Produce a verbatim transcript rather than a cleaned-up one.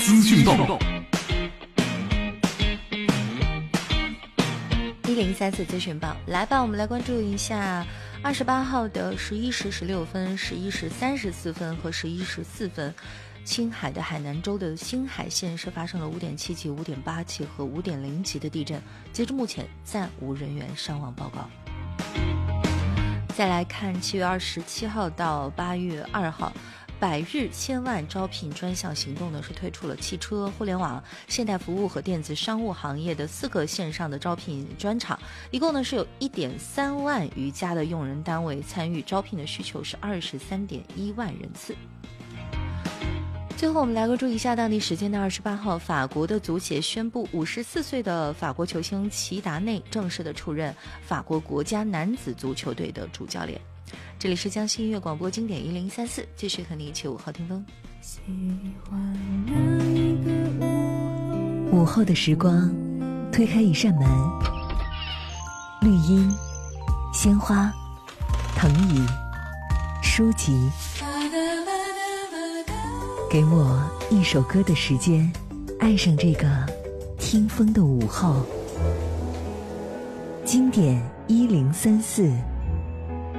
资讯报。 一零三四资讯报，来吧，我们来关注一下二十八号的十一时十六分、十一时三十四分和十一时四分。青海的海南州的星海县是发生了五点七级、五点八级和五点零级的地震，截至目前暂无人员伤亡报告。再来看七月二十七号到八月二号，百日千万招聘专项行动呢是推出了汽车、互联网、现代服务和电子商务行业的四个线上的招聘专场，一共呢是有一点三万余家的用人单位参与招聘，的需求是二十三点一万人次。最后我们来关注一下当地时间的二十八号，法国的足协宣布五十四岁的法国球星齐达内正式的出任法国国家男子足球队的主教练。这里是江西音乐广播经典一零三四，继续和你一起午后听风。 午后的时光，推开一扇门，绿荫、鲜花、藤椅、书籍，给我一首歌的时间，爱上这个听风的午后。经典一零三四。